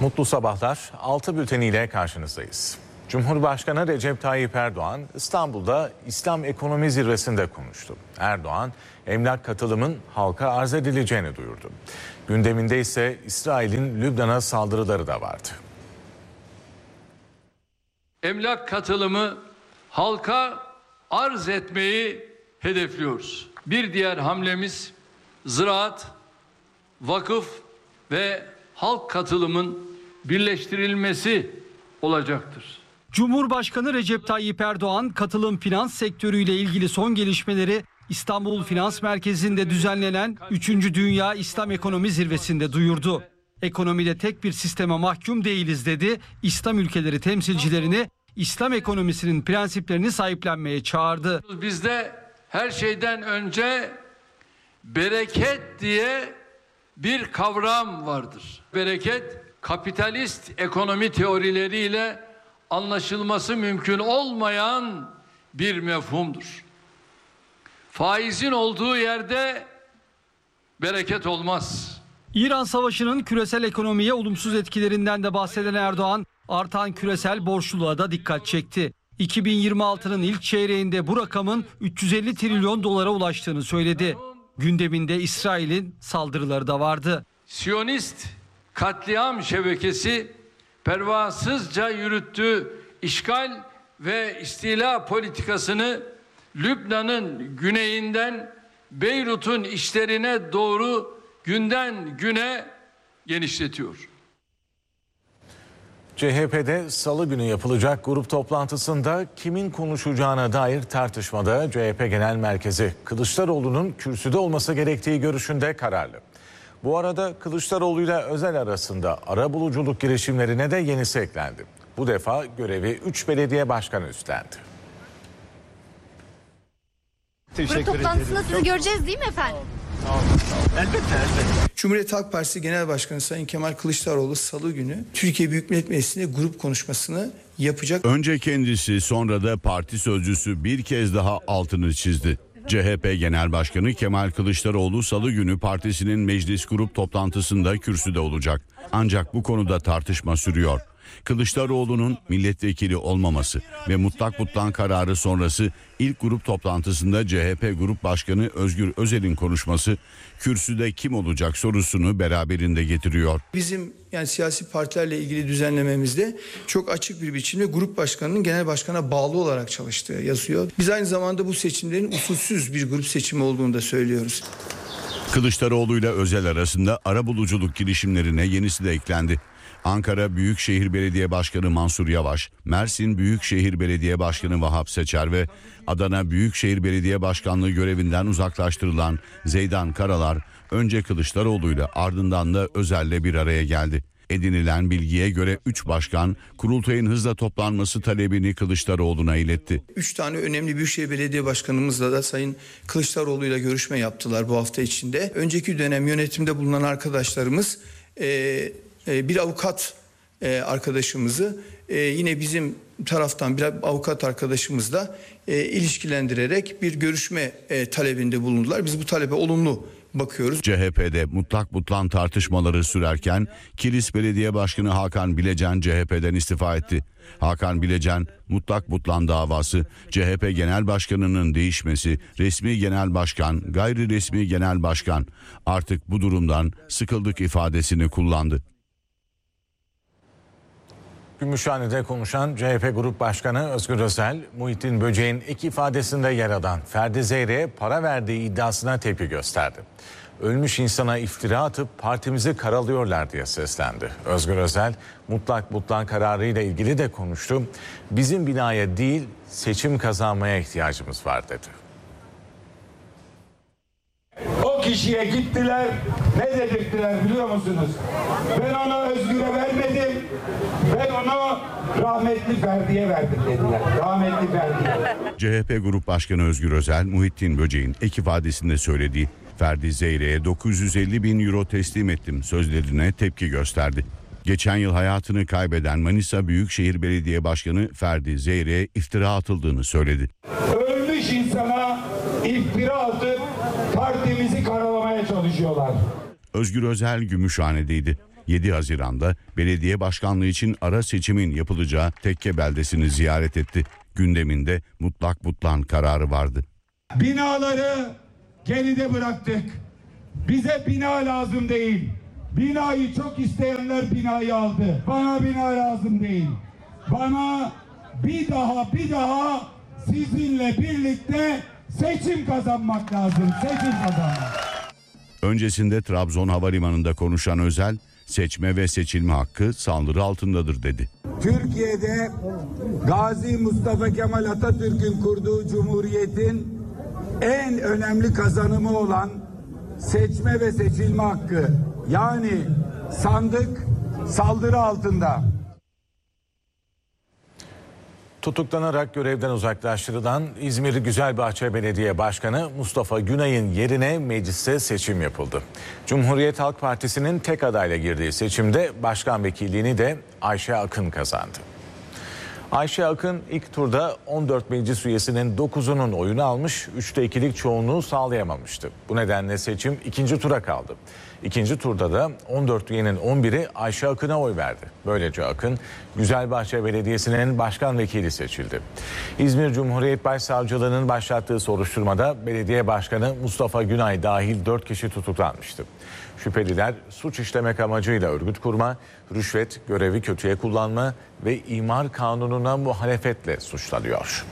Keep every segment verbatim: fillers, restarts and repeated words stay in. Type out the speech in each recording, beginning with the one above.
Mutlu sabahlar. Altı bülteniyle karşınızdayız. Cumhurbaşkanı Recep Tayyip Erdoğan İstanbul'da İslam Ekonomi Zirvesi'nde konuştu. Erdoğan, emlak katılımın halka arz edileceğini duyurdu. Gündeminde ise İsrail'in Lübnan'a saldırıları da vardı. Emlak katılımı halka arz etmeyi hedefliyoruz. Bir diğer hamlemiz ziraat, vakıf ve halk katılımın birleştirilmesi olacaktır. Cumhurbaşkanı Recep Tayyip Erdoğan katılım finans sektörüyle ilgili son gelişmeleri İstanbul Finans Merkezi'nde düzenlenen üçüncü Dünya İslam Ekonomi Zirvesi'nde duyurdu. Ekonomide tek bir sisteme mahkum değiliz dedi. İslam ülkeleri temsilcilerini İslam ekonomisinin prensiplerini sahiplenmeye çağırdı. Bizde her şeyden önce bereket diye bir kavram vardır. Bereket, kapitalist ekonomi teorileriyle anlaşılması mümkün olmayan bir mefhumdur. Faizin olduğu yerde bereket olmaz. İran Savaşı'nın küresel ekonomiye olumsuz etkilerinden de bahseden Erdoğan, artan küresel borçluluğa da dikkat çekti. iki bin yirmi altının ilk çeyreğinde bu rakamın üç yüz elli trilyon dolara ulaştığını söyledi. Gündeminde İsrail'in saldırıları da vardı. Siyonist katliam şebekesi pervasızca yürüttüğü işgal ve istila politikasını Lübnan'ın güneyinden Beyrut'un içlerine doğru günden güne genişletiyor. C H P'de salı günü yapılacak grup toplantısında kimin konuşacağına dair tartışmada C H P Genel Merkezi Kılıçdaroğlu'nun kürsüde olması gerektiği görüşünde kararlı. Bu arada Kılıçdaroğlu'yla Özel arasında arabuluculuk girişimlerine de yenisi eklendi. Bu defa görevi üç belediye başkanı üstlendi. Grup toplantısında sizi göreceğiz değil mi efendim? Elbette, elbette. Cumhuriyet Halk Partisi Genel Başkanı Sayın Kemal Kılıçdaroğlu salı günü Türkiye Büyük Millet Meclisi'nde grup konuşmasını yapacak. Önce kendisi, sonra da parti sözcüsü bir kez daha altını çizdi. C H P Genel Başkanı Kemal Kılıçdaroğlu salı günü partisinin meclis grup toplantısında kürsüde olacak. Ancak bu konuda tartışma sürüyor. Kılıçdaroğlu'nun milletvekili olmaması ve mutlak butlan kararı sonrası ilk grup toplantısında C H P Grup Başkanı Özgür Özel'in konuşması kürsüde kim olacak sorusunu beraberinde getiriyor. Bizim yani siyasi partilerle ilgili düzenlememizde çok açık bir biçimde grup başkanının genel başkana bağlı olarak çalıştığı yazıyor. Biz aynı zamanda bu seçimlerin usulsüz bir grup seçimi olduğunu da söylüyoruz. Kılıçdaroğlu ile Özel arasında arabuluculuk girişimlerine yenisi de eklendi. Ankara Büyükşehir Belediye Başkanı Mansur Yavaş, Mersin Büyükşehir Belediye Başkanı Vahap Seçer ve Adana Büyükşehir Belediye Başkanlığı görevinden uzaklaştırılan Zeydan Karalar önce Kılıçdaroğlu'yla ardından da Özel'le bir araya geldi. Edinilen bilgiye göre üç başkan kurultayın hızla toplanması talebini Kılıçdaroğlu'na iletti. Üç tane önemli Büyükşehir Belediye Başkanımızla da Sayın Kılıçdaroğlu'yla görüşme yaptılar bu hafta içinde. Önceki dönem yönetimde bulunan arkadaşlarımız e, bir avukat arkadaşımızı yine bizim taraftan bir avukat arkadaşımızla ilişkilendirerek bir görüşme talebinde bulundular. Biz bu talebe olumlu bakıyoruz. C H P'de mutlak butlan tartışmaları sürerken Kilis Belediye Başkanı Hakan Bilecen C H P'den istifa etti. Hakan Bilecen mutlak butlan davası, C H P Genel Başkanı'nın değişmesi, resmi genel başkan, gayri resmi genel başkan, artık bu durumdan sıkıldık ifadesini kullandı. Gümüşhane'de konuşan C H P Grup Başkanı Özgür Özel, Muhittin Böceğin ek ifadesinde yer alan Ferdi Zeyrek'e para verdiği iddiasına tepki gösterdi. Ölmüş insana iftira atıp partimizi karalıyorlar diye seslendi. Özgür Özel, mutlak butlan kararıyla ilgili de konuştu. Bizim binaya değil, seçim kazanmaya ihtiyacımız var dedi. O kişiye gittiler, ne dedirttiler biliyor musunuz? Ben ona Özgür'e vermedim, ben onu rahmetli Ferdi'ye verdim dediler. Rahmetli Ferdi'ye. C H P Grup Başkanı Özgür Özel, Muhittin Böceğin ek ifadesinde söylediği Ferdi Zeyrek'e dokuz yüz elli bin euro teslim ettim sözlerine tepki gösterdi. Geçen yıl hayatını kaybeden Manisa Büyükşehir Belediye Başkanı Ferdi Zeyrek'e iftira atıldığını söyledi. Ölmüş insana iftira atıp partimizi karalamaya çalışıyorlar. Özgür Özel Gümüşhane'deydi. yedi Haziran'da belediye başkanlığı için ara seçimin yapılacağı Tekke beldesini ziyaret etti. Gündeminde mutlak butlan kararı vardı. Binaları geride bıraktık. Bize bina lazım değil. Binayı çok isteyenler binayı aldı. Bana bina lazım değil. Bana bir daha bir daha sizinle birlikte seçim kazanmak lazım. Seçim kazanmak. Öncesinde Trabzon Havalimanı'nda konuşan Özel, seçme ve seçilme hakkı saldırı altındadır dedi. Türkiye'de Gazi Mustafa Kemal Atatürk'ün kurduğu cumhuriyetin en önemli kazanımı olan seçme ve seçilme hakkı, yani sandık saldırı altında. Tutuklanarak görevden uzaklaştırılan İzmir Güzelbahçe Belediye Başkanı Mustafa Günay'ın yerine mecliste seçim yapıldı. Cumhuriyet Halk Partisi'nin tek adayla girdiği seçimde başkan vekilliğini de Ayşe Akın kazandı. Ayşe Akın ilk turda on dört meclis üyesinin dokuzunun oyunu almış, üçte ikilik çoğunluğu sağlayamamıştı. Bu nedenle seçim ikinci tura kaldı. İkinci turda da on dört üyenin on biri Ayşe Akın'a oy verdi. Böylece Akın, Güzelbahçe Belediyesi'nin başkan vekili seçildi. İzmir Cumhuriyet Başsavcılığı'nın başlattığı soruşturmada belediye başkanı Mustafa Günay dahil dört kişi tutuklanmıştı. Şüpheliler suç işlemek amacıyla örgüt kurma, rüşvet, görevi kötüye kullanma ve imar kanununa muhalefetle suçlanıyor.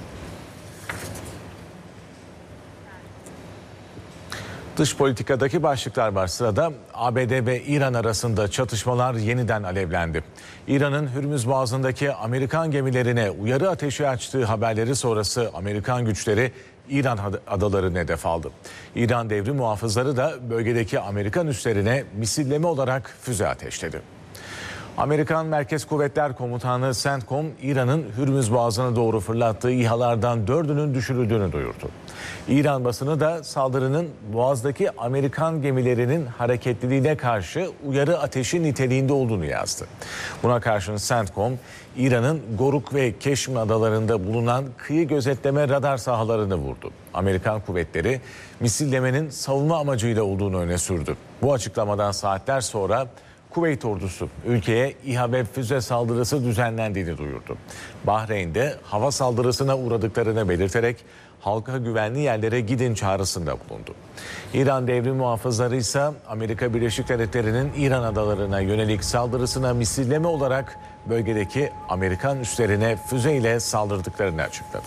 Dış politikadaki başlıklar var sırada. A B D ve İran arasında çatışmalar yeniden alevlendi. İran'ın Hürmüz Boğazı'ndaki Amerikan gemilerine uyarı ateşi açtığı haberleri sonrası Amerikan güçleri İran adalarını hedef aldı. İran devrim muhafızları da bölgedeki Amerikan üslerine misilleme olarak füze ateşledi. Amerikan Merkez Kuvvetler Komutanı CENTCOM, İran'ın Hürmüz Boğazı'na doğru fırlattığı İHA'lardan dördünün düşürüldüğünü duyurdu. İran basını da saldırının Boğaz'daki Amerikan gemilerinin hareketliliğine karşı uyarı ateşi niteliğinde olduğunu yazdı. Buna karşın CENTCOM, İran'ın Goruk ve Keşm adalarında bulunan kıyı gözetleme radar sahalarını vurdu. Amerikan kuvvetleri misillemenin savunma amacıyla olduğunu öne sürdü. Bu açıklamadan saatler sonra Kuveyt ordusu ülkeye İHA ve füze saldırısı düzenlendiğini duyurdu. Bahreyn'de hava saldırısına uğradıklarını belirterek halka güvenli yerlere gidin çağrısında bulundu. İran devrim muhafızları ise Amerika Birleşik Devletleri'nin İran adalarına yönelik saldırısına misilleme olarak bölgedeki Amerikan üslerine füzeyle saldırdıklarını açıkladı.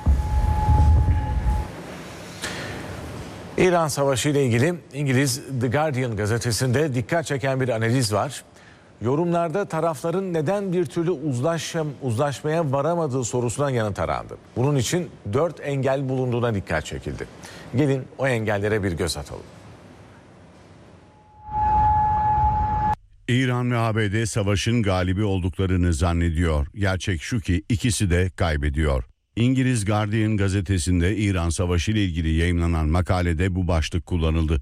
İran Savaşı ile ilgili İngiliz The Guardian gazetesinde dikkat çeken bir analiz var. Yorumlarda tarafların neden bir türlü uzlaşım, uzlaşmaya varamadığı sorusuna yanıt arandı. Bunun için dört engel bulunduğuna dikkat çekildi. Gelin o engellere bir göz atalım. İran ve A B D savaşın galibi olduklarını zannediyor. Gerçek şu ki ikisi de kaybediyor. İngiliz Guardian gazetesinde İran Savaşı ile ilgili yayımlanan makalede bu başlık kullanıldı.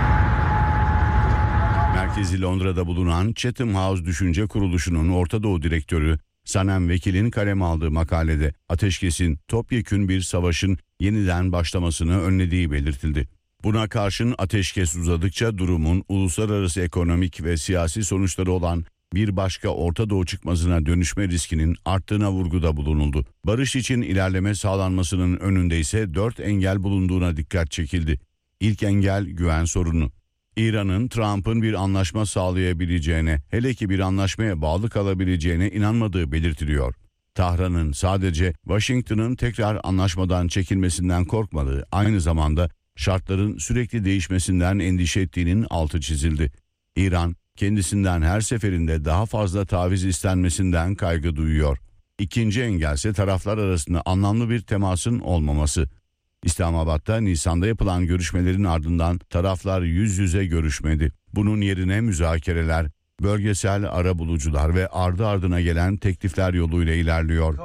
Merkezi Londra'da bulunan Chatham House Düşünce Kuruluşu'nun Orta Doğu Direktörü Sanem Vekil'in kaleme aldığı makalede ateşkesin topyekün bir savaşın yeniden başlamasını önlediği belirtildi. Buna karşın ateşkes uzadıkça durumun uluslararası ekonomik ve siyasi sonuçları olan bir başka Orta Doğu çıkmazına dönüşme riskinin arttığına vurguda bulunuldu. Barış için ilerleme sağlanmasının önünde ise dört engel bulunduğuna dikkat çekildi. İlk engel güven sorunu. İran'ın Trump'ın bir anlaşma sağlayabileceğine, hele ki bir anlaşmaya bağlı kalabileceğine inanmadığı belirtiliyor. Tahran'ın sadece Washington'ın tekrar anlaşmadan çekilmesinden korkmadığı, aynı zamanda şartların sürekli değişmesinden endişe ettiğinin altı çizildi. İran, kendisinden her seferinde daha fazla taviz istenmesinden kaygı duyuyor. İkinci engelse taraflar arasında anlamlı bir temasın olmaması. İslamabad'da Nisan'da yapılan görüşmelerin ardından taraflar yüz yüze görüşmedi. Bunun yerine müzakereler, bölgesel arabulucular ve ardı ardına gelen teklifler yoluyla ilerliyor.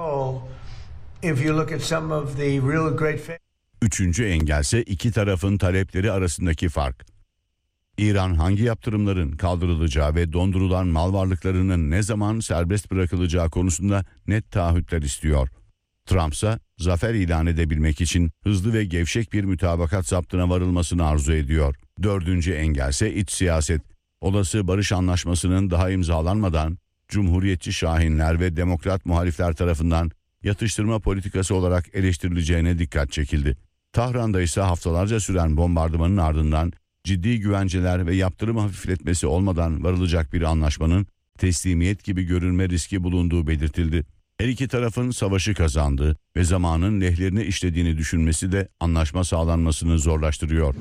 Üçüncü engelse iki tarafın talepleri arasındaki fark. İran hangi yaptırımların kaldırılacağı ve dondurulan mal varlıklarının ne zaman serbest bırakılacağı konusunda net taahhütler istiyor. Trump ise zafer ilan edebilmek için hızlı ve gevşek bir mütabakat zaptına varılmasını arzu ediyor. Dördüncü engelse iç siyaset. Olası barış anlaşmasının daha imzalanmadan Cumhuriyetçi şahinler ve demokrat muhalifler tarafından yatıştırma politikası olarak eleştirileceğine dikkat çekildi. Tahran'da ise haftalarca süren bombardımanın ardından ciddi güvenceler ve yaptırım hafifletmesi olmadan varılacak bir anlaşmanın teslimiyet gibi görünme riski bulunduğu belirtildi. Her iki tarafın savaşı kazandığı ve zamanın lehlerine işlediğini düşünmesi de anlaşma sağlanmasını zorlaştırıyor.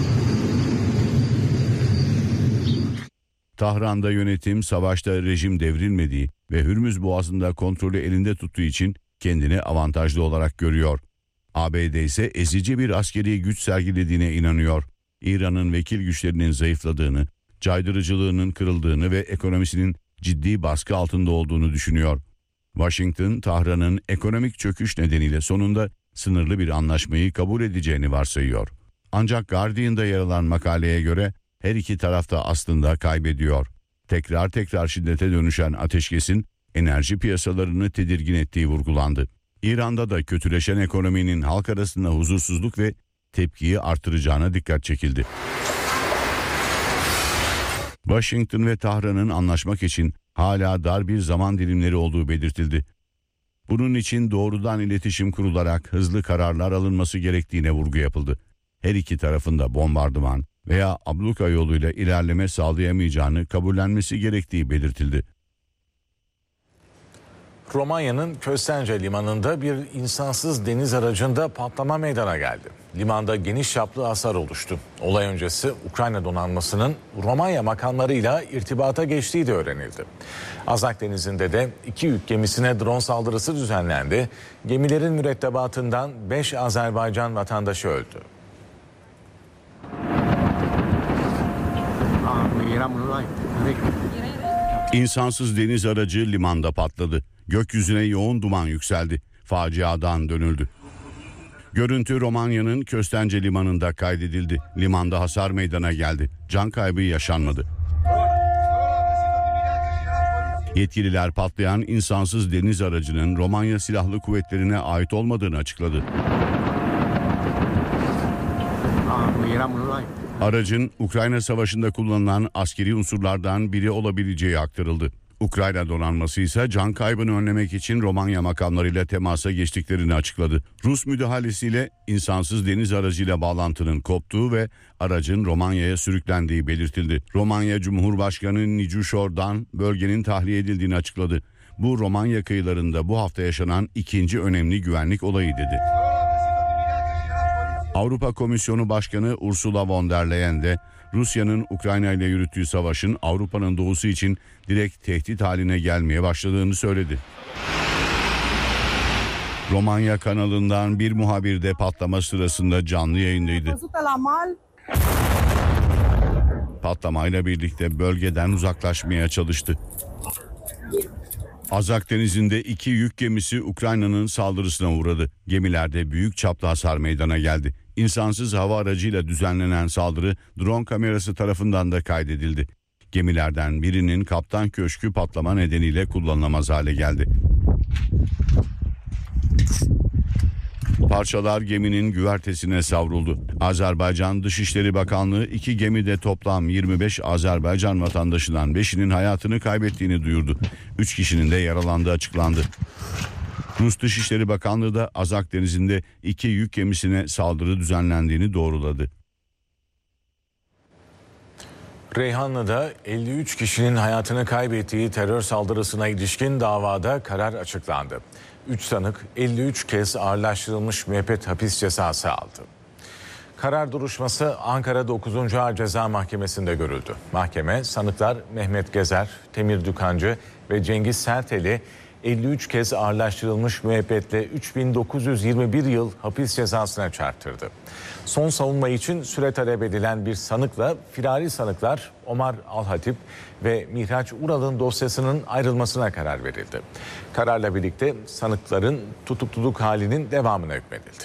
Tahran'da yönetim savaşta rejim devrilmediği ve Hürmüz Boğazı'nda kontrolü elinde tuttuğu için kendini avantajlı olarak görüyor. A B D ise ezici bir askeri güç sergilediğine inanıyor. İran'ın vekil güçlerinin zayıfladığını, caydırıcılığının kırıldığını ve ekonomisinin ciddi baskı altında olduğunu düşünüyor. Washington, Tahran'ın ekonomik çöküş nedeniyle sonunda sınırlı bir anlaşmayı kabul edeceğini varsayıyor. Ancak Guardian'da yer alan makaleye göre her iki taraf da aslında kaybediyor. Tekrar tekrar şiddete dönüşen ateşkesin enerji piyasalarını tedirgin ettiği vurgulandı. İran'da da kötüleşen ekonominin halk arasında huzursuzluk ve tepkiyi artıracağına dikkat çekildi. Washington ve Tahran'ın anlaşmak için hala dar bir zaman dilimleri olduğu belirtildi. Bunun için doğrudan iletişim kurularak hızlı kararlar alınması gerektiğine vurgu yapıldı. Her iki tarafın da bombardıman veya abluka yoluyla ilerleme sağlayamayacağını kabullenmesi gerektiği belirtildi. Romanya'nın Köstence limanında bir insansız deniz aracında patlama meydana geldi. Limanda geniş çaplı hasar oluştu. Olay öncesi Ukrayna donanmasının Romanya makamlarıyla irtibata geçtiği de öğrenildi. Azak Denizi'nde de iki yük gemisine drone saldırısı düzenlendi. Gemilerin mürettebatından beş Azerbaycan vatandaşı öldü. İnsansız deniz aracı limanda patladı. Gökyüzüne yoğun duman yükseldi. Faciadan dönüldü. Görüntü Romanya'nın Köstence limanında kaydedildi. Limanda hasar meydana geldi. Can kaybı yaşanmadı. Yetkililer patlayan insansız deniz aracının Romanya Silahlı Kuvvetleri'ne ait olmadığını açıkladı. Aracın Ukrayna Savaşı'nda kullanılan askeri unsurlardan biri olabileceği aktarıldı. Ukrayna donanması ise can kaybını önlemek için Romanya makamlarıyla temasa geçtiklerini açıkladı. Rus müdahalesiyle insansız deniz aracıyla bağlantının koptuğu ve aracın Romanya'ya sürüklendiği belirtildi. Romanya Cumhurbaşkanı Nicuşor'dan bölgenin tahliye edildiğini açıkladı. Bu Romanya kıyılarında bu hafta yaşanan ikinci önemli güvenlik olayı dedi. Avrupa Komisyonu Başkanı Ursula von der Leyen de Rusya'nın Ukrayna ile yürüttüğü savaşın Avrupa'nın doğusu için direkt tehdit haline gelmeye başladığını söyledi. Romanya kanalından bir muhabir de patlama sırasında canlı yayındaydı. Patlamayla birlikte bölgeden uzaklaşmaya çalıştı. Azak Denizi'nde iki yük gemisi Ukrayna'nın saldırısına uğradı. Gemilerde büyük çaplı hasar meydana geldi. İnsansız hava aracıyla düzenlenen saldırı drone kamerası tarafından da kaydedildi. Gemilerden birinin kaptan köşkü patlama nedeniyle kullanılamaz hale geldi. Parçalar geminin güvertesine savruldu. Azerbaycan Dışişleri Bakanlığı iki gemide toplam yirmi beş Azerbaycan vatandaşından beşinin hayatını kaybettiğini duyurdu. üç kişinin de yaralandığı açıklandı. Rus Dışişleri Bakanlığı da Azak Denizi'nde iki yük gemisine saldırı düzenlendiğini doğruladı. Reyhanlı'da elli üç kişinin hayatını kaybettiği terör saldırısına ilişkin davada karar açıklandı. üç sanık elli üç kez ağırlaştırılmış müebbet hapis cezası aldı. Karar duruşması Ankara dokuzuncu Ağır Ceza Mahkemesi'nde görüldü. Mahkeme sanıklar Mehmet Gezer, Temir Dükancı ve Cengiz Sertel'i elli üç kez ağırlaştırılmış müebbetle üç bin dokuz yüz yirmi bir yıl hapis cezasına çarptırdı. Son savunma için süre talep edilen bir sanıkla firari sanıklar Omar Alhatip ve Mihraç Ural'ın dosyasının ayrılmasına karar verildi. Kararla birlikte sanıkların tutukluluk halinin devamına hükmedildi.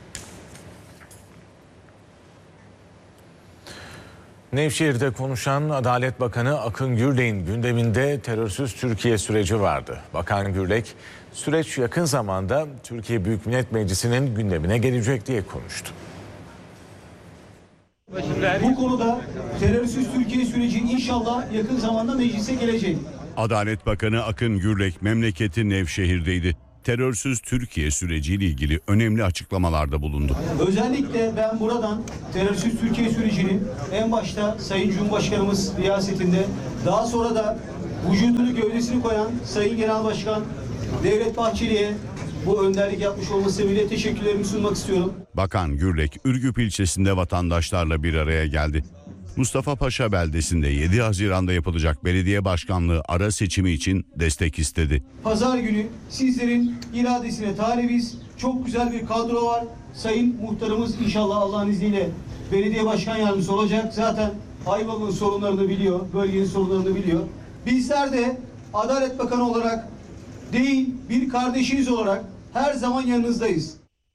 Nevşehir'de konuşan Adalet Bakanı Akın Gürlek'in gündeminde terörsüz Türkiye süreci vardı. Bakan Gürlek, süreç yakın zamanda Türkiye Büyük Millet Meclisi'nin gündemine gelecek diye konuştu. Bu konuda terörsüz Türkiye süreci inşallah yakın zamanda meclise gelecek. Adalet Bakanı Akın Gürlek memleketi Nevşehir'deydi. Terörsüz Türkiye süreciyle ilgili önemli açıklamalarda bulundu. Özellikle ben buradan terörsüz Türkiye sürecinin en başta Sayın Cumhurbaşkanımız riyasetinde, daha sonra da vücudunu gövdesini koyan Sayın Genel Başkan Devlet Bahçeli'ye bu önderlik yapmış olması bile teşekkürlerimi sunmak istiyorum. Bakan Gürlek, Ürgüp ilçesinde vatandaşlarla bir araya geldi. Mustafa Paşa beldesinde yedi Haziran'da yapılacak belediye başkanlığı ara seçimi için destek istedi. Pazar günü sizlerin iradesine talibiz. Çok güzel bir kadro var. Sayın muhtarımız inşallah Allah'ın izniyle belediye başkan yardımcısı olacak. Zaten Ayvalık'ın sorunlarını biliyor, bölgenin sorunlarını biliyor. Bizler de Adalet Bakanı olarak değil, bir kardeşiniz olarak her zaman yanınızdayız.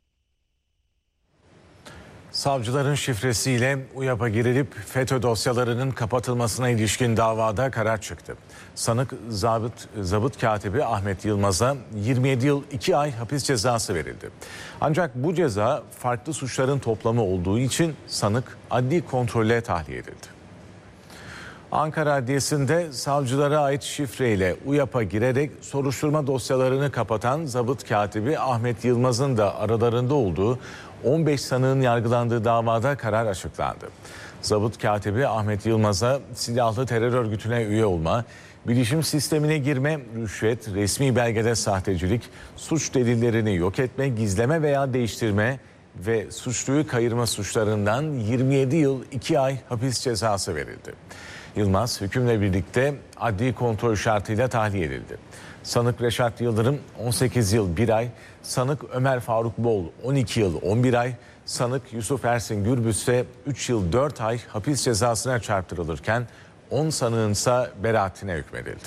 Savcıların şifresiyle UYAP'a girilip FETÖ dosyalarının kapatılmasına ilişkin davada karar çıktı. Sanık zabıt, zabıt katibi Ahmet Yılmaz'a yirmi yedi yıl iki ay hapis cezası verildi. Ancak bu ceza farklı suçların toplamı olduğu için sanık adli kontrolle tahliye edildi. Ankara Adliyesi'nde savcılara ait şifreyle UYAP'a girerek soruşturma dosyalarını kapatan zabıt katibi Ahmet Yılmaz'ın da aralarında olduğu on beş sanığın yargılandığı davada karar açıklandı. Zabıt katibi Ahmet Yılmaz'a silahlı terör örgütüne üye olma, bilişim sistemine girme, rüşvet, resmi belgede sahtecilik, suç delillerini yok etme, gizleme veya değiştirme ve suçluyu kayırma suçlarından yirmi yedi yıl iki ay hapis cezası verildi. Yılmaz hükümle birlikte adli kontrol şartıyla tahliye edildi. Sanık Reşat Yıldırım on sekiz yıl bir ay, sanık Ömer Faruk Bol on iki yıl on bir ay, sanık Yusuf Ersin Gürbüz ise üç yıl dört ay hapis cezasına çarptırılırken on sanığın ise beraatine hükmedildi.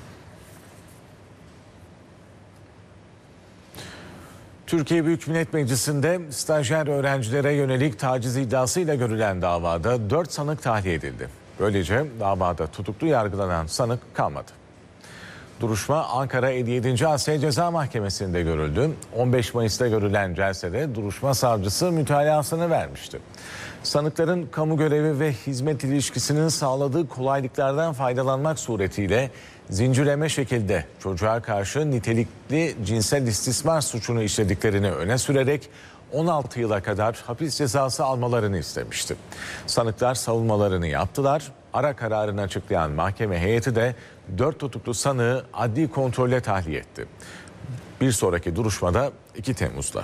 Türkiye Büyük Millet Meclisi'nde stajyer öğrencilere yönelik taciz iddiasıyla görülen davada dört sanık tahliye edildi. Böylece davada tutuklu yargılanan sanık kalmadı. Duruşma Ankara elli yedinci Asya Ceza Mahkemesi'nde görüldü. on beş Mayıs'ta görülen celsede duruşma savcısı mütalasını vermişti. Sanıkların kamu görevi ve hizmet ilişkisinin sağladığı kolaylıklardan faydalanmak suretiyle zincirleme şekilde çocuğa karşı nitelikli cinsel istismar suçunu işlediklerini öne sürerek on altı yıla kadar hapis cezası almalarını istemişti. Sanıklar savunmalarını yaptılar. Ara kararını açıklayan mahkeme heyeti de dört tutuklu sanığı adli kontrolle tahliye etti. Bir sonraki duruşmada iki Temmuz'da.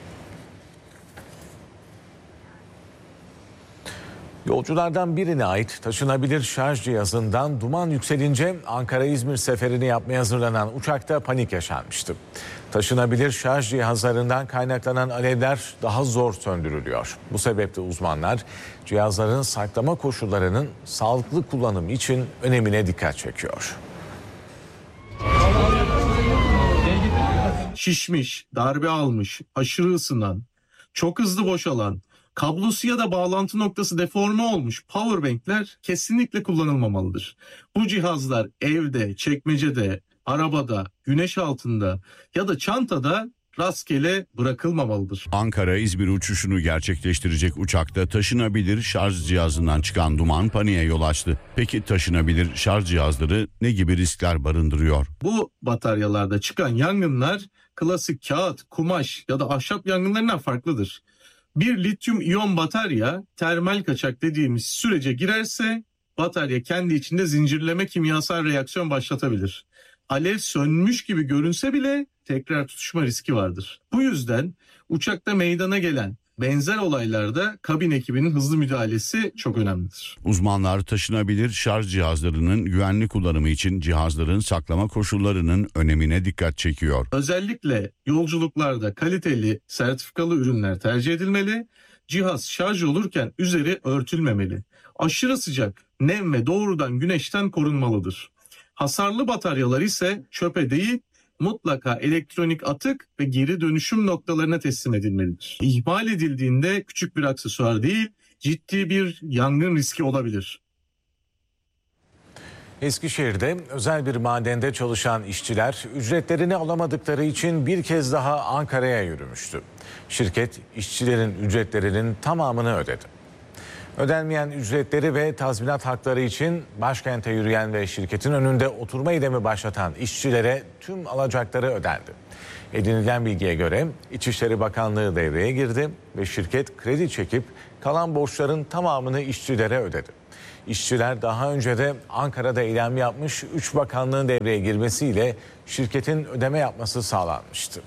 Yolculardan birine ait taşınabilir şarj cihazından duman yükselince Ankara-İzmir seferini yapmaya hazırlanan uçakta panik yaşanmıştı. Taşınabilir şarj cihazlarından kaynaklanan alevler daha zor söndürülüyor. Bu sebeple uzmanlar cihazların saklama koşullarının sağlıklı kullanım için önemine dikkat çekiyor. Şişmiş, darbe almış, aşırı ısınan, çok hızlı boşalan, kablosu ya da bağlantı noktası deforme olmuş powerbankler kesinlikle kullanılmamalıdır. Bu cihazlar evde, çekmecede, arabada, güneş altında ya da çantada rastgele bırakılmamalıdır. Ankara-İzmir uçuşunu gerçekleştirecek uçakta taşınabilir şarj cihazından çıkan duman paniğe yol açtı. Peki taşınabilir şarj cihazları ne gibi riskler barındırıyor? Bu bataryalarda çıkan yangınlar klasik kağıt, kumaş ya da ahşap yangınlarından farklıdır. Bir lityum iyon batarya termal kaçak dediğimiz sürece girerse batarya kendi içinde zincirleme kimyasal reaksiyon başlatabilir. Alev sönmüş gibi görünse bile tekrar tutuşma riski vardır. Bu yüzden uçakta meydana gelen benzer olaylarda kabin ekibinin hızlı müdahalesi çok önemlidir. Uzmanlar taşınabilir şarj cihazlarının güvenli kullanımı için cihazların saklama koşullarının önemine dikkat çekiyor. Özellikle yolculuklarda kaliteli, sertifikalı ürünler tercih edilmeli. Cihaz şarj olurken üzeri örtülmemeli. Aşırı sıcak, nem ve doğrudan güneşten korunmalıdır. Hasarlı bataryalar ise çöpe değil, mutlaka elektronik atık ve geri dönüşüm noktalarına teslim edilmelidir. İhmal edildiğinde küçük bir aksesuar değil, ciddi bir yangın riski olabilir. Eskişehir'de özel bir madende çalışan işçiler ücretlerini alamadıkları için bir kez daha Ankara'ya yürümüştü. Şirket işçilerin ücretlerinin tamamını ödedi. Ödenmeyen ücretleri ve tazminat hakları için başkente yürüyen ve şirketin önünde oturma eylemi başlatan işçilere tüm alacakları ödendi. Edinilen bilgiye göre İçişleri Bakanlığı devreye girdi ve şirket kredi çekip kalan borçların tamamını işçilere ödedi. İşçiler daha önce de Ankara'da eylem yapmış, üç bakanlığın devreye girmesiyle şirketin ödeme yapması sağlanmıştı.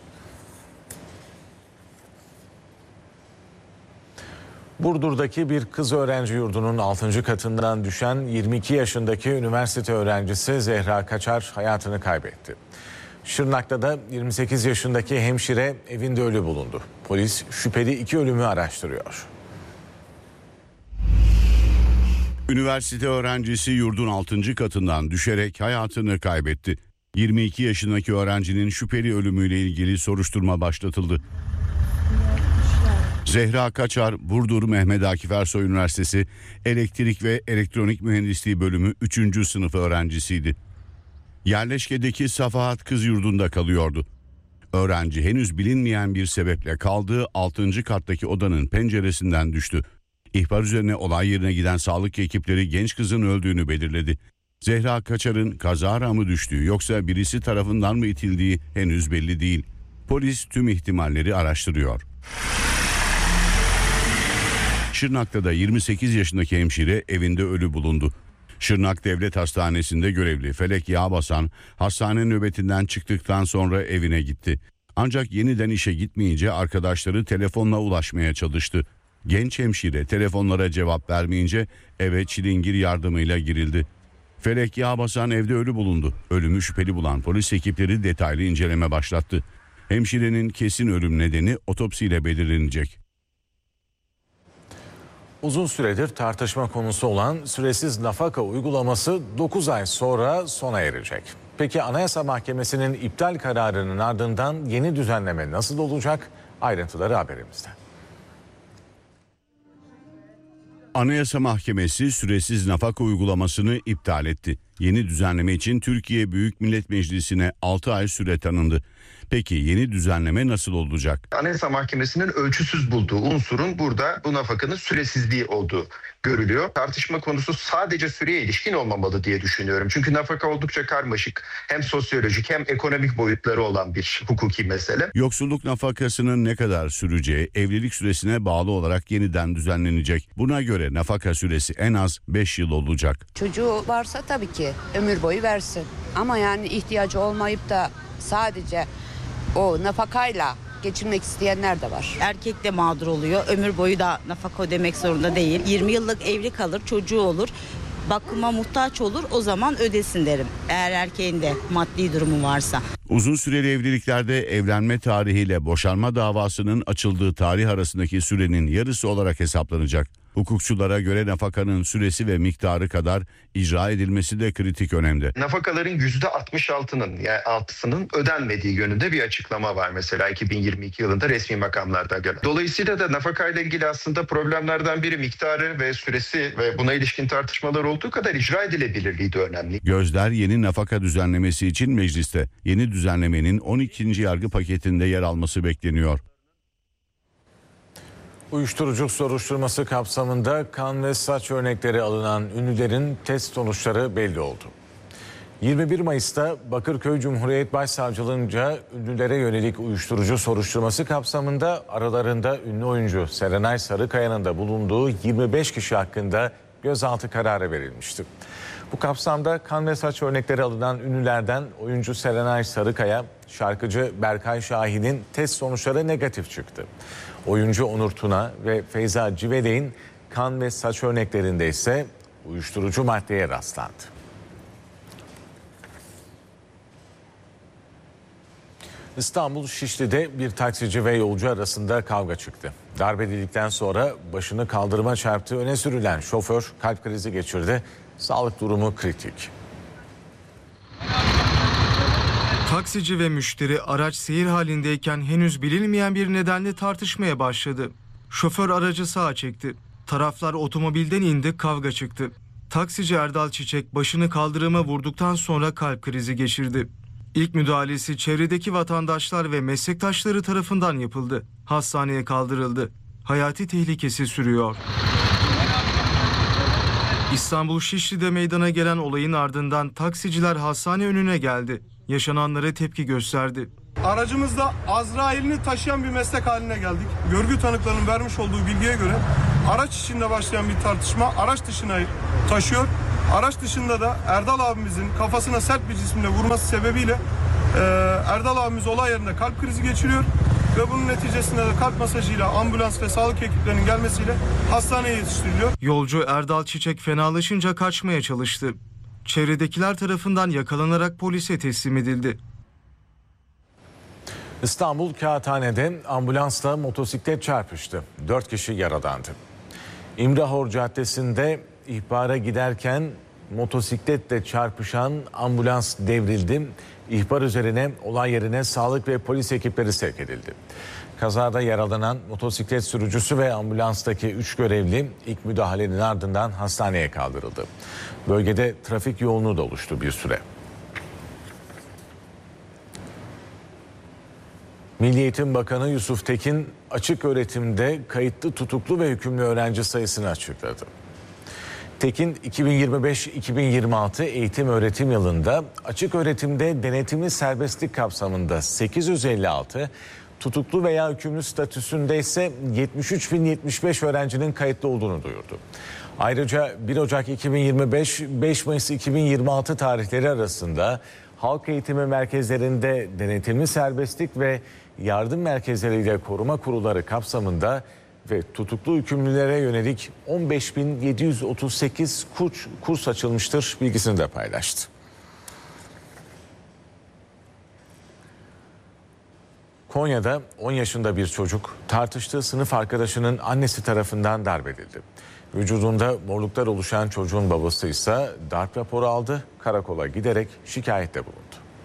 Burdur'daki bir kız öğrenci yurdunun altıncı katından düşen yirmi iki yaşındaki üniversite öğrencisi Zehra Kaçar hayatını kaybetti. Şırnak'ta da yirmi sekiz yaşındaki hemşire evinde ölü bulundu. Polis şüpheli iki ölümü araştırıyor. Üniversite öğrencisi yurdun altıncı katından düşerek hayatını kaybetti. yirmi iki yaşındaki öğrencinin şüpheli ölümüyle ilgili soruşturma başlatıldı. Zehra Kaçar, Burdur Mehmet Akif Ersoy Üniversitesi Elektrik ve Elektronik Mühendisliği Bölümü üçüncü sınıf öğrencisiydi. Yerleşkedeki Safahat Kız Yurdu'nda kalıyordu. Öğrenci henüz bilinmeyen bir sebeple kaldığı altıncı kattaki odanın penceresinden düştü. İhbar üzerine olay yerine giden sağlık ekipleri genç kızın öldüğünü belirledi. Zehra Kaçar'ın kazara mı düştüğü yoksa birisi tarafından mı itildiği henüz belli değil. Polis tüm ihtimalleri araştırıyor. Şırnak'ta da yirmi sekiz yaşındaki hemşire evinde ölü bulundu. Şırnak Devlet Hastanesi'nde görevli Felek Yağbasan hastane nöbetinden çıktıktan sonra evine gitti. Ancak yeniden işe gitmeyince arkadaşları telefonla ulaşmaya çalıştı. Genç hemşire telefonlara cevap vermeyince eve çilingir yardımıyla girildi. Felek Yağbasan evde ölü bulundu. Ölümü şüpheli bulan polis ekipleri detaylı inceleme başlattı. Hemşirenin kesin ölüm nedeni otopsiyle belirlenecek. Uzun süredir tartışma konusu olan süresiz nafaka uygulaması dokuz ay sonra sona erecek. Peki Anayasa Mahkemesi'nin iptal kararının ardından yeni düzenleme nasıl olacak? Ayrıntıları haberimizde. Anayasa Mahkemesi süresiz nafaka uygulamasını iptal etti. Yeni düzenleme için Türkiye Büyük Millet Meclisi'ne altı ay süre tanındı. Peki yeni düzenleme nasıl olacak? Anayasa Mahkemesi'nin ölçüsüz bulduğu unsurun burada bu nafakanın süresizliği olduğu görülüyor. Tartışma konusu sadece süreye ilişkin olmamalı diye düşünüyorum. Çünkü nafaka oldukça karmaşık, hem sosyolojik hem ekonomik boyutları olan bir hukuki mesele. Yoksulluk nafakasının ne kadar süreceği evlilik süresine bağlı olarak yeniden düzenlenecek. Buna göre nafaka süresi en az beş yıl olacak. Çocuğu varsa tabii ki ömür boyu versin. Ama yani ihtiyacı olmayıp da sadece o nafakayla geçinmek isteyenler de var. Erkek de mağdur oluyor. Ömür boyu da nafaka ödemek zorunda değil. yirmi yıllık evli kalır, çocuğu olur. Bakıma muhtaç olur, o zaman ödesin derim. Eğer erkeğin de maddi durumu varsa. Uzun süreli evliliklerde evlenme tarihiyle boşanma davasının açıldığı tarih arasındaki sürenin yarısı olarak hesaplanacak. Hukukçulara göre nafakanın süresi ve miktarı kadar icra edilmesi de kritik önemde. Nafakaların yüzde altmış altının yani altısının ödenmediği yönünde bir açıklama var mesela iki bin yirmi iki yılında resmi makamlardan gelen. Dolayısıyla da nafakayla ilgili aslında problemlerden biri miktarı ve süresi ve buna ilişkin tartışmalar olduğu kadar icra edilebilirliği de önemli. Gözler yeni nafaka düzenlemesi için mecliste. Yeni düzenlemenin on ikinci yargı paketinde yer alması bekleniyor. Uyuşturucu soruşturması kapsamında kan ve saç örnekleri alınan ünlülerin test sonuçları belli oldu. yirmi bir Mayıs'ta Bakırköy Cumhuriyet Başsavcılığınca ünlülere yönelik uyuşturucu soruşturması kapsamında aralarında ünlü oyuncu Serenay Sarıkaya'nın da bulunduğu yirmi beş kişi hakkında gözaltı kararı verilmişti. Bu kapsamda kan ve saç örnekleri alınan ünlülerden oyuncu Serenay Sarıkaya, şarkıcı Berkay Şahin'in test sonuçları negatif çıktı. Oyuncu Onur Tuna ve Feyza Civelek'in kan ve saç örneklerinde ise uyuşturucu maddeye rastlandı. İstanbul Şişli'de bir taksici ve yolcu arasında kavga çıktı. Darbedildikten sonra başını kaldırıma çarptığı öne sürülen şoför kalp krizi geçirdi. Sağlık durumu kritik. Taksici ve müşteri araç seyir halindeyken henüz bilinmeyen bir nedenle tartışmaya başladı. Şoför aracı sağa çekti. Taraflar otomobilden indi, kavga çıktı. Taksici Erdal Çiçek başını kaldırıma vurduktan sonra kalp krizi geçirdi. İlk müdahalesi çevredeki vatandaşlar ve meslektaşları tarafından yapıldı. Hastaneye kaldırıldı. Hayati tehlikesi sürüyor. İstanbul Şişli'de meydana gelen olayın ardından taksiciler hastane önüne geldi. Yaşananlara tepki gösterdi. Aracımızda Azrail'ini taşıyan bir meslek haline geldik. Görgü tanıklarının vermiş olduğu bilgiye göre araç içinde başlayan bir tartışma araç dışına taşıyor. Araç dışında da Erdal abimizin kafasına sert bir cismle vurması sebebiyle e, Erdal abimiz olay yerinde kalp krizi geçiriyor. Ve bunun neticesinde de kalp masajıyla ambulans ve sağlık ekiplerinin gelmesiyle hastaneye yetiştiriliyor. Yolcu Erdal Çiçek fenalaşınca kaçmaya çalıştı. Çevredekiler tarafından yakalanarak polise teslim edildi. İstanbul Kağıthane'de ambulansla motosiklet çarpıştı. Dört kişi yaralandı. İmrahor Caddesi'nde ihbara giderken motosikletle çarpışan ambulans devrildi. İhbar üzerine olay yerine sağlık ve polis ekipleri sevk edildi. Kazada yaralanan motosiklet sürücüsü ve ambulanstaki üç görevli ilk müdahalenin ardından hastaneye kaldırıldı. Bölgede trafik yoğunluğu da oluştu bir süre. Milli Eğitim Bakanı Yusuf Tekin açık öğretimde kayıtlı tutuklu ve hükümlü öğrenci sayısını açıkladı. Tekin iki bin yirmi beş iki bin yirmi altı eğitim öğretim yılında açık öğretimde denetimli serbestlik kapsamında sekiz yüz elli altı, tutuklu veya hükümlü statüsünde ise yetmiş üç bin yetmiş beş öğrencinin kayıtlı olduğunu duyurdu. Ayrıca bir Ocak iki bin yirmi beş beş Mayıs iki bin yirmi altı tarihleri arasında halk eğitimi merkezlerinde denetimli serbestlik ve yardım merkezleriyle koruma kurulları kapsamında ve tutuklu hükümlülere yönelik on beş bin yedi yüz otuz sekiz kurs, kurs açılmıştır bilgisini de paylaştı. Konya'da on yaşında bir çocuk tartıştığı sınıf arkadaşının annesi tarafından darp edildi. Vücudunda morluklar oluşan çocuğun babası ise darp raporu aldı, karakola giderek şikayette bulundu.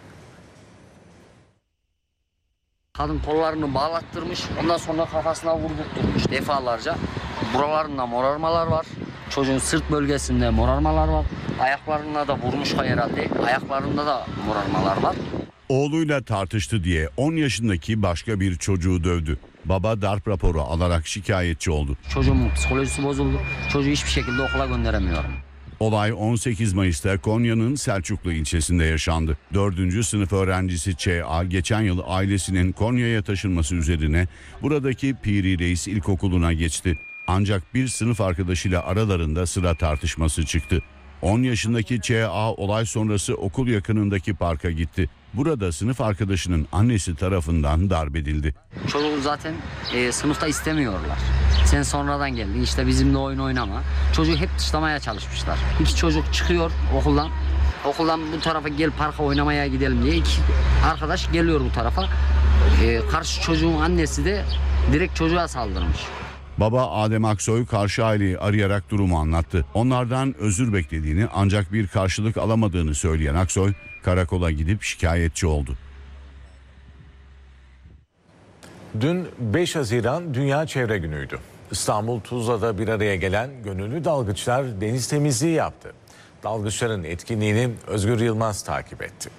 Kadın kollarını bağlattırmış, ondan sonra kafasına vurdurtmuş defalarca. Buralarında morarmalar var, çocuğun sırt bölgesinde morarmalar var. Ayaklarına da vurmuş herhalde, ayaklarında da morarmalar var. Oğluyla tartıştı diye on yaşındaki başka bir çocuğu dövdü. Baba darp raporu alarak şikayetçi oldu. Çocuğumun psikolojisi bozuldu, çocuğu hiçbir şekilde okula gönderemiyorum. Olay on sekiz Mayıs'ta Konya'nın Selçuklu ilçesinde yaşandı. dördüncü sınıf öğrencisi Ç A geçen yıl ailesinin Konya'ya taşınması üzerine buradaki Piri Reis İlkokulu'na geçti. Ancak bir sınıf arkadaşıyla aralarında sıra tartışması çıktı. on yaşındaki Ç A olay sonrası okul yakınındaki parka gitti. Burada sınıf arkadaşının annesi tarafından darp edildi. Çocuğu zaten e, sınıfta istemiyorlar. Sen sonradan geldin, işte bizimle oyun oynama. Çocuğu hep dışlamaya çalışmışlar. İki çocuk çıkıyor okuldan. Okuldan bu tarafa gel parka oynamaya gidelim diye iki arkadaş geliyor bu tarafa. E, karşı çocuğun annesi de direkt çocuğa saldırmış. Baba Adem Aksoy karşı aileyi arayarak durumu anlattı. Onlardan özür beklediğini ancak bir karşılık alamadığını söyleyen Aksoy karakola gidip şikayetçi oldu. Dün beş Haziran Dünya Çevre Günü'ydü. İstanbul Tuzla'da bir araya gelen gönüllü dalgıçlar deniz temizliği yaptı. Dalgıçların etkinliğini Özgür Yılmaz takip etti.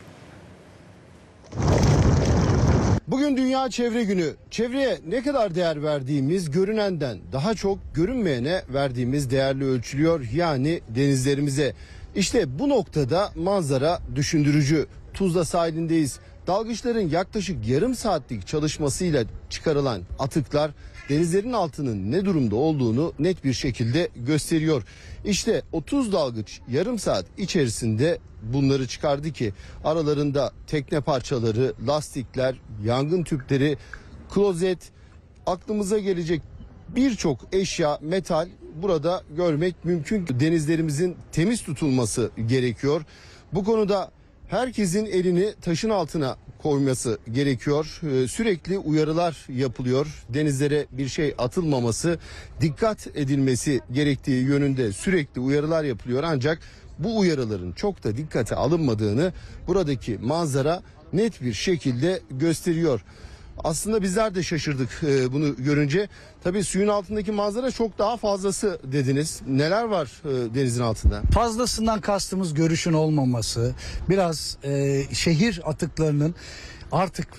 Bugün Dünya Çevre Günü. Çevreye ne kadar değer verdiğimiz görünenden daha çok görünmeyene verdiğimiz değerle ölçülüyor. Yani denizlerimize. İşte bu noktada manzara düşündürücü. Tuzla sahilindeyiz. Dalgıçların yaklaşık yarım saatlik çalışmasıyla çıkarılan atıklar denizlerin altının ne durumda olduğunu net bir şekilde gösteriyor. İşte otuz dalgıç yarım saat içerisinde bunları çıkardı ki aralarında tekne parçaları, lastikler, yangın tüpleri, klozet, aklımıza gelecek birçok eşya, metal burada görmek mümkün. Denizlerimizin temiz tutulması gerekiyor. Bu konuda herkesin elini taşın altına koyması gerekiyor. Ee, sürekli uyarılar yapılıyor. Denizlere bir şey atılmaması, dikkat edilmesi gerektiği yönünde sürekli uyarılar yapılıyor. Ancak bu uyarıların çok da dikkate alınmadığını buradaki manzara net bir şekilde gösteriyor. Aslında bizler de şaşırdık e, bunu görünce. Tabii suyun altındaki manzara çok daha fazlası dediniz. Neler var e, denizin altında? Fazlasından kastımız görüşün olmaması, biraz e, şehir atıklarının artık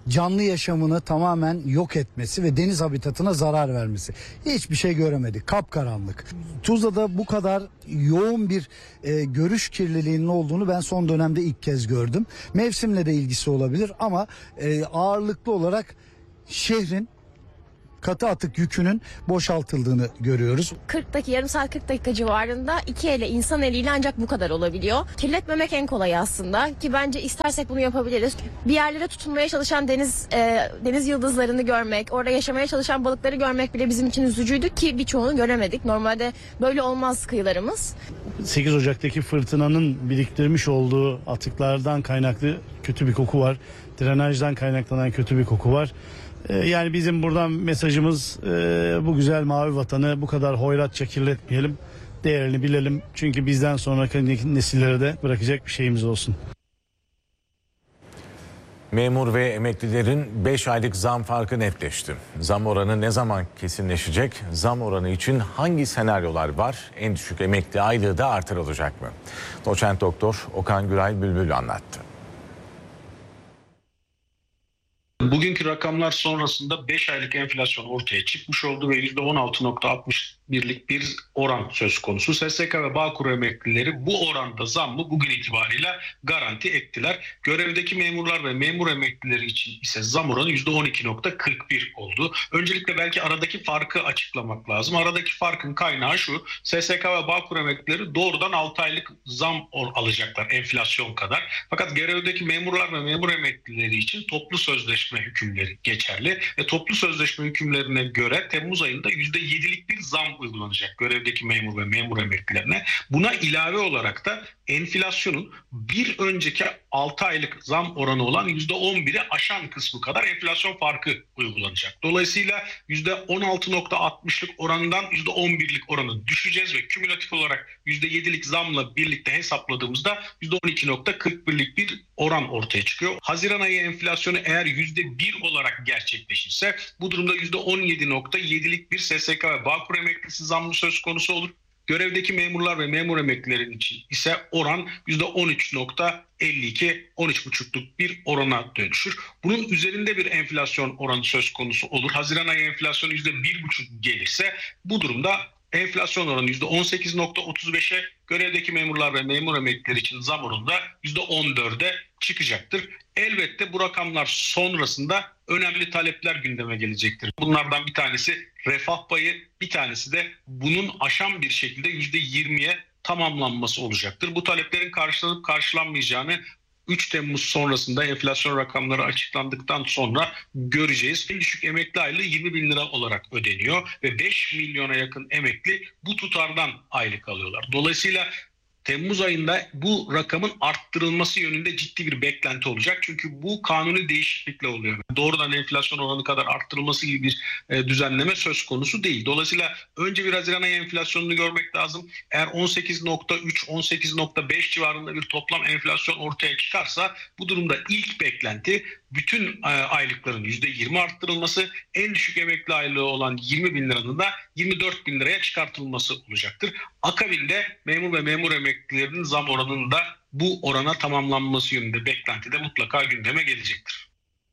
canlı yaşamını tamamen yok etmesi ve deniz habitatına zarar vermesi. Hiçbir şey göremedik. Kapkaranlık. Tuzla'da bu kadar yoğun bir e, görüş kirliliğinin olduğunu ben son dönemde ilk kez gördüm. Mevsimle de ilgisi olabilir ama e, ağırlıklı olarak şehrin katı atık yükünün boşaltıldığını görüyoruz. kırk dakika, yarım saat kırk dakika civarında iki elle, insan eliyle ancak bu kadar olabiliyor. Kirletmemek en kolayı aslında ki bence istersek bunu yapabiliriz. Bir yerlere tutunmaya çalışan deniz e, deniz yıldızlarını görmek, orada yaşamaya çalışan balıkları görmek bile bizim için üzücüydü ki birçoğunu göremedik. Normalde böyle olmaz kıyılarımız. sekiz Ocak'taki fırtınanın biriktirmiş olduğu atıklardan kaynaklı kötü bir koku var. Drenajdan kaynaklanan kötü bir koku var. Yani bizim buradan mesajımız bu güzel mavi vatanı bu kadar hoyratça kirletmeyelim, değerini bilelim. Çünkü bizden sonraki nesillere de bırakacak bir şeyimiz olsun. Memur ve emeklilerin beş aylık zam farkı netleşti. Zam oranı ne zaman kesinleşecek? Zam oranı için hangi senaryolar var? En düşük emekli aylığı da artırılacak mı? Doçent Doktor Okan Güray Bülbül anlattı. Bugünkü rakamlar sonrasında beş aylık enflasyon ortaya çıkmış oldu ve yüzde on altı nokta altmış birlik bir oran söz konusu. S S K ve Bağkur emeklileri bu oranda zammı bugün itibariyle garanti ettiler. Görevdeki memurlar ve memur emeklileri için ise zam oranı yüzde on iki nokta kırk bir oldu. Öncelikle belki aradaki farkı açıklamak lazım. Aradaki farkın kaynağı şu: S S K ve Bağkur emeklileri doğrudan altı aylık zam alacaklar enflasyon kadar. Fakat görevdeki memurlar ve memur emeklileri için toplu sözleşme hükümleri geçerli ve toplu sözleşme hükümlerine göre Temmuz ayında yüzde yedilik bir zam uygulanacak görevdeki memur ve memur emeklilerine. Buna ilave olarak da enflasyonun bir önceki altı aylık zam oranı olan yüzde on biri aşan kısmı kadar enflasyon farkı uygulanacak. Dolayısıyla yüzde on altı nokta altmışlık orandan yüzde on birlik oranı düşeceğiz ve kümülatif olarak yüzde yedilik zamla birlikte hesapladığımızda yüzde on iki nokta kırk birlik bir oran ortaya çıkıyor. Haziran ayı enflasyonu eğer yüzde bir olarak gerçekleşirse bu durumda yüzde on yedi nokta yedilik bir S S K ve Bağkur emeklisi zammı söz konusu olur. Görevdeki memurlar ve memur emeklilerin için ise oran yüzde on üç nokta elli iki, on üç buçukluk bir orana dönüşür. Bunun üzerinde bir enflasyon oranı söz konusu olur. Haziran ayı enflasyonu yüzde bir buçuk gelirse bu durumda enflasyon oranı yüzde on sekiz nokta otuz beşe, görevdeki memurlar ve memur emeklileri için zam oranı da yüzde on dörde çıkacaktır. Elbette bu rakamlar sonrasında önemli talepler gündeme gelecektir. Bunlardan bir tanesi refah payı, bir tanesi de bunun aşan bir şekilde yüzde yirmiye tamamlanması olacaktır. Bu taleplerin karşılanıp karşılanmayacağını üç Temmuz sonrasında enflasyon rakamları açıklandıktan sonra göreceğiz. En düşük emekli aylığı yirmi bin lira olarak ödeniyor ve beş milyona yakın emekli bu tutardan aylık alıyorlar. Dolayısıyla Temmuz ayında bu rakamın arttırılması yönünde ciddi bir beklenti olacak. Çünkü bu kanuni değişiklikle oluyor. Doğrudan enflasyon oranı kadar arttırılması gibi bir e, düzenleme söz konusu değil. Dolayısıyla önce bir Haziran ayı enflasyonunu görmek lazım. Eğer on sekiz nokta üç on sekiz nokta beş civarında bir toplam enflasyon ortaya çıkarsa bu durumda ilk beklenti bütün e, aylıkların yüzde yirmi arttırılması, en düşük emekli aylığı olan yirmi bin liranın da yirmi dört bin liraya çıkartılması olacaktır. Akabinde memur ve memur emeklilerinin zam oranının da bu orana tamamlanması yönünde beklenti de mutlaka gündeme gelecektir.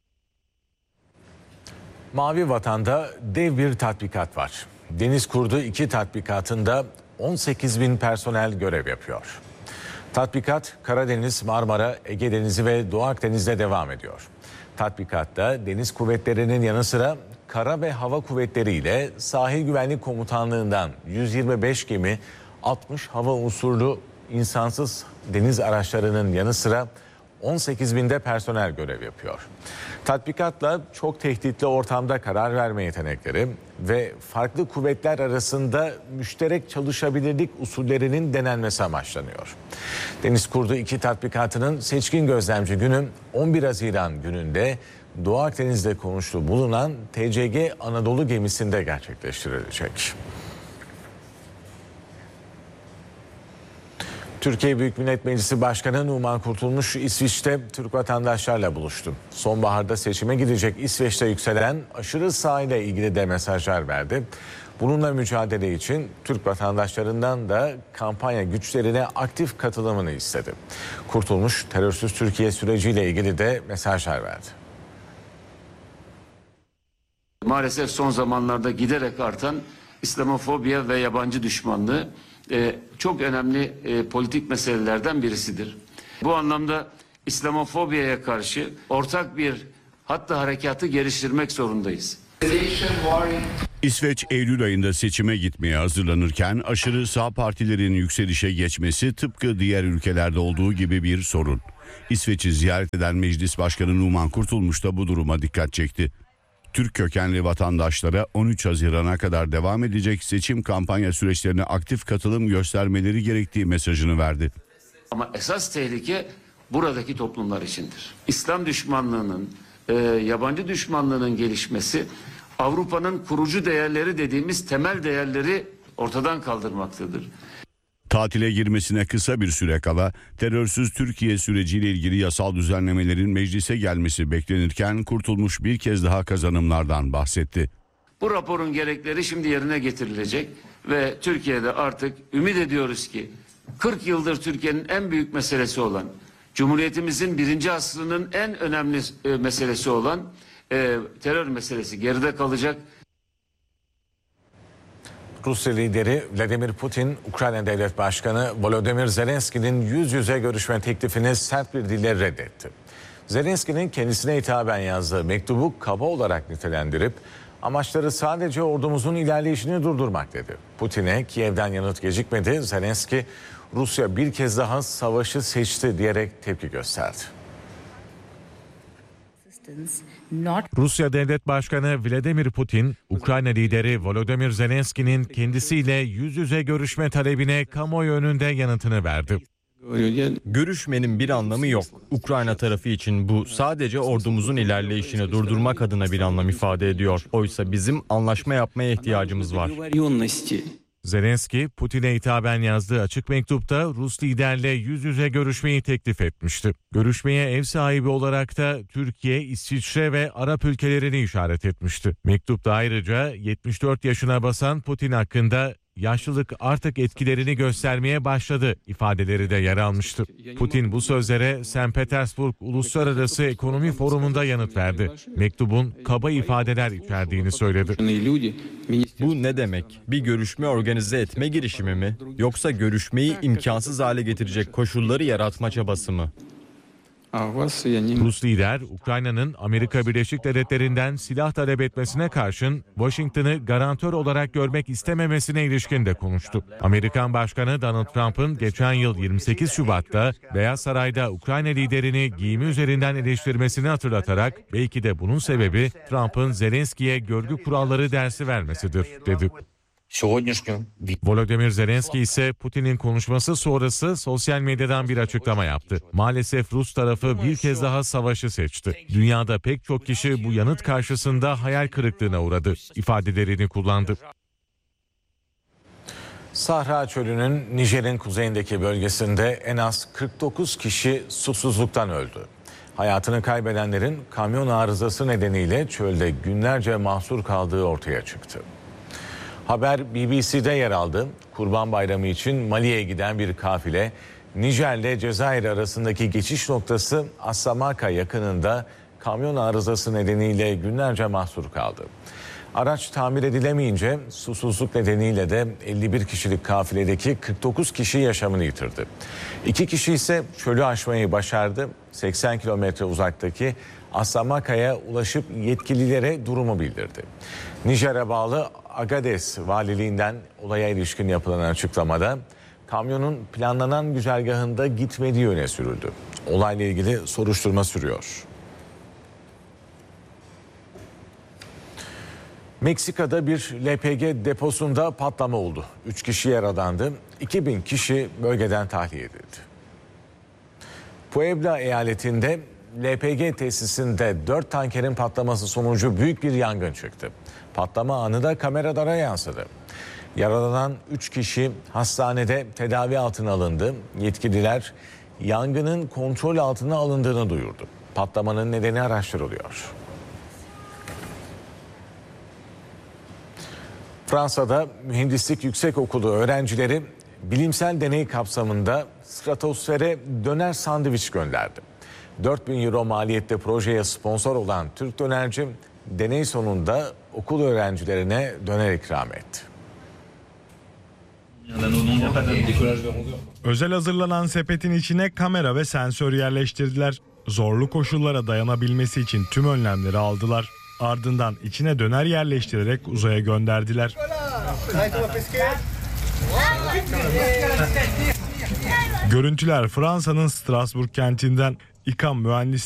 Mavi Vatan'da dev bir tatbikat var. Deniz Kurdu iki tatbikatında on sekiz bin personel görev yapıyor. Tatbikat Karadeniz, Marmara, Ege Denizi ve Doğu Akdeniz'de devam ediyor. Tatbikatta deniz kuvvetlerinin yanı sıra kara ve hava kuvvetleri ile Sahil Güvenlik Komutanlığı'ndan yüz yirmi beş gemi, altmış hava unsurlu insansız deniz araçlarının yanı sıra on sekiz binde personel görev yapıyor. Tatbikatla çok tehditli ortamda karar verme yetenekleri ve farklı kuvvetler arasında müşterek çalışabilirlik usullerinin denenmesi amaçlanıyor. Deniz Kurdu iki tatbikatının seçkin gözlemci günü on bir Haziran gününde Doğu Akdeniz'de konuştuğu bulunan T C G Anadolu gemisinde gerçekleştirilecek. Türkiye Büyük Millet Meclisi Başkanı Numan Kurtulmuş İsviçre'te Türk vatandaşlarla buluştu. Sonbaharda seçime gidecek İsveç'te yükselen aşırı sağ ile ilgili de mesajlar verdi. Bununla mücadele için Türk vatandaşlarından da kampanya güçlerine aktif katılımını istedi. Kurtulmuş terörsüz Türkiye süreciyle ilgili de mesajlar verdi. Maalesef son zamanlarda giderek artan İslamofobiya ve yabancı düşmanlığı e, çok önemli e, politik meselelerden birisidir. Bu anlamda İslamofobiyaya karşı ortak bir hatta harekatı geliştirmek zorundayız. İsveç Eylül ayında seçime gitmeye hazırlanırken aşırı sağ partilerin yükselişe geçmesi tıpkı diğer ülkelerde olduğu gibi bir sorun. İsveç'i ziyaret eden Meclis Başkanı Numan Kurtulmuş da bu duruma dikkat çekti. Türk kökenli vatandaşlara on üç Haziran'a kadar devam edecek seçim kampanya süreçlerine aktif katılım göstermeleri gerektiği mesajını verdi. Ama esas tehlike buradaki toplumlar içindir. İslam düşmanlığının, e, yabancı düşmanlığının gelişmesi Avrupa'nın kurucu değerleri dediğimiz temel değerleri ortadan kaldırmaktadır. Tatile girmesine kısa bir süre kala terörsüz Türkiye süreciyle ilgili yasal düzenlemelerin meclise gelmesi beklenirken Kurtulmuş bir kez daha kazanımlardan bahsetti. Bu raporun gerekleri şimdi yerine getirilecek ve Türkiye'de artık ümit ediyoruz ki kırk yıldır Türkiye'nin en büyük meselesi olan, Cumhuriyetimizin birinci asrının en önemli e, meselesi olan e, terör meselesi geride kalacak. Rusya lideri Vladimir Putin, Ukrayna Devlet Başkanı Volodymyr Zelenski'nin yüz yüze görüşme teklifini sert bir dille reddetti. Zelenski'nin kendisine hitaben yazdığı mektubu kaba olarak nitelendirip amaçları sadece ordumuzun ilerleyişini durdurmak dedi. Putin'e Kiev'den yanıt gecikmedi. Zelenski, Rusya bir kez daha savaşı seçti diyerek tepki gösterdi. Rusya Devlet Başkanı Vladimir Putin, Ukrayna lideri Volodymyr Zelenski'nin kendisiyle yüz yüze görüşme talebine kamuoyu önünde yanıtını verdi. Görüşmenin bir anlamı yok. Ukrayna tarafı için bu sadece ordumuzun ilerleyişini durdurmak adına bir anlam ifade ediyor. Oysa bizim anlaşma yapmaya ihtiyacımız var. Zelenski, Putin'e hitaben yazdığı açık mektupta Rus liderle yüz yüze görüşmeyi teklif etmişti. Görüşmeye ev sahibi olarak da Türkiye, İsviçre ve Arap ülkelerini işaret etmişti. Mektupta ayrıca yetmiş dört yaşına basan Putin hakkında yaşlılık artık etkilerini göstermeye başladı ifadeleri de yer almıştı. Putin bu sözlere Sankt Petersburg Uluslararası Ekonomi Forumu'nda yanıt verdi. Mektubun kaba ifadeler içerdiğini söyledi. Bu ne demek? Bir görüşme organize etme girişimi mi? Yoksa görüşmeyi imkansız hale getirecek koşulları yaratma çabası mı? Rus lider, Ukrayna'nın Amerika Birleşik Devletleri'nden silah talep etmesine karşın Washington'ı garantör olarak görmek istememesine ilişkin de konuştu. Amerikan Başkanı Donald Trump'ın geçen yıl yirmi sekiz Şubat'ta Beyaz Saray'da Ukrayna liderini giyimi üzerinden eleştirmesini hatırlatarak belki de bunun sebebi Trump'ın Zelenski'ye görgü kuralları dersi vermesidir, dedi. Volodymyr Zelenski ise Putin'in konuşması sonrası sosyal medyadan bir açıklama yaptı. Maalesef Rus tarafı bir kez daha savaşı seçti. Dünyada pek çok kişi bu yanıt karşısında hayal kırıklığına uğradı ifadelerini kullandı. Sahra Çölü'nün Nijer'in kuzeyindeki bölgesinde en az kırk dokuz kişi susuzluktan öldü. Hayatını kaybedenlerin kamyon arızası nedeniyle çölde günlerce mahsur kaldığı ortaya çıktı. Haber B B C'de yer aldı. Kurban Bayramı için Mali'ye giden bir kafile Nijer'le Cezayir arasındaki geçiş noktası Asamaka yakınında kamyon arızası nedeniyle günlerce mahsur kaldı. Araç tamir edilemeyince susuzluk nedeniyle de elli bir kişilik kafiledeki kırk dokuz kişi yaşamını yitirdi. İki kişi ise çölü aşmayı başardı. seksen kilometre uzaktaki Asamaka'ya ulaşıp yetkililere durumu bildirdi. Nijer'e bağlı Agades valiliğinden olaya ilişkin yapılan açıklamada kamyonun planlanan güzergahında gitmediği öne sürüldü. Olayla ilgili soruşturma sürüyor. Meksika'da bir L P G deposunda patlama oldu. üç kişi yaralandı. iki bin kişi bölgeden tahliye edildi. Puebla eyaletinde L P G tesisinde dört tankerin patlaması sonucu büyük bir yangın çıktı. Patlama anı da kameralara yansıdı. Yaralanan üç kişi hastanede tedavi altına alındı. Yetkililer yangının kontrol altına alındığını duyurdu. Patlamanın nedeni araştırılıyor. Fransa'da Mühendislik Yüksekokulu öğrencileri bilimsel deney kapsamında stratosfere döner sandviç gönderdi. dört bin euro maliyette projeye sponsor olan Türk dönerci deney sonunda okul öğrencilerine döner ikram etti. Özel hazırlanan sepetin içine kamera ve sensör yerleştirdiler. Zorlu koşullara dayanabilmesi için tüm önlemleri aldılar. Ardından içine döner yerleştirerek uzaya gönderdiler. Görüntüler Fransa'nın Strasbourg kentinden. İKAM mühendisleri